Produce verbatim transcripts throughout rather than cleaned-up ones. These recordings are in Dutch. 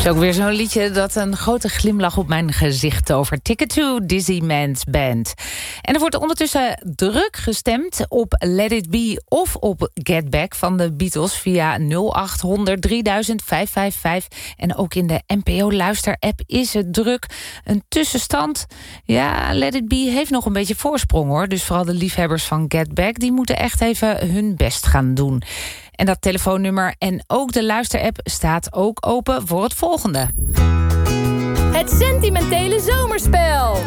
is ook weer zo'n liedje dat een grote glimlach op mijn gezicht tovert. Ticket to Dizzy Man's Band. En er wordt ondertussen druk gestemd op Let It Be of op Get Back van de Beatles via nul acht honderd drieduizend vijfhonderdvijfenvijftig. En ook in de N P O-luister-app is het druk. Een tussenstand. Ja, Let It Be heeft nog een beetje voorsprong, hoor. Dus vooral de liefhebbers van Get Back, die moeten echt even hun best gaan doen. En dat telefoonnummer en ook de luisterapp staat ook open voor het volgende. Het sentimentele zomerspel.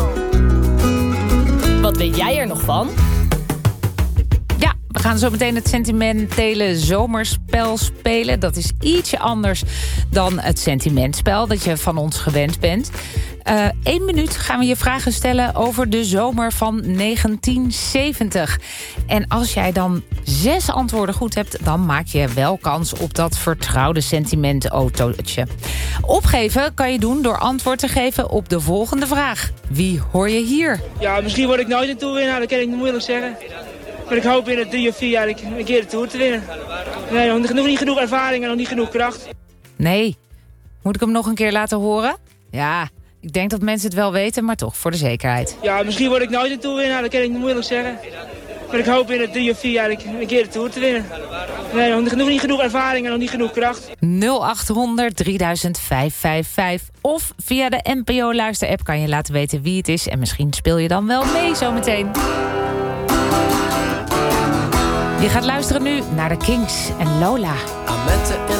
Wat weet jij er nog van? Ja, we gaan zo meteen het sentimentele zomerspel spelen. Dat is ietsje anders dan het sentimentspel dat je van ons gewend bent. Eén uh, minuut gaan we je vragen stellen over de zomer van negentien zeventig. En als jij dan zes antwoorden goed hebt, dan maak je wel kans op dat vertrouwde sentimentautootje. Opgeven kan je doen door antwoord te geven op de volgende vraag. Wie hoor je hier? Ja, misschien word ik nooit een toerwinnaar, dat kan ik niet moeilijk zeggen. Maar ik hoop in het drie of vier jaar een keer de Tour te winnen. Nee, nog, nog niet genoeg ervaring en nog niet genoeg kracht. Nee. Moet ik hem nog een keer laten horen? Ja, ik denk dat mensen het wel weten, maar toch, voor de zekerheid. Ja, misschien word ik nooit een toerwinnaar, dat kan ik niet moeilijk zeggen. Maar ik hoop in het drie of vier jaar een keer de Tour te winnen. Nee, nog, nog niet genoeg ervaring en nog niet genoeg kracht. nul acht honderd drieduizend vijfhonderdvijfenvijftig. Of via de N P O-luister-app kan je laten weten wie het is. En misschien speel je dan wel mee zometeen. Je gaat luisteren nu naar de Kings en Lola. I met her in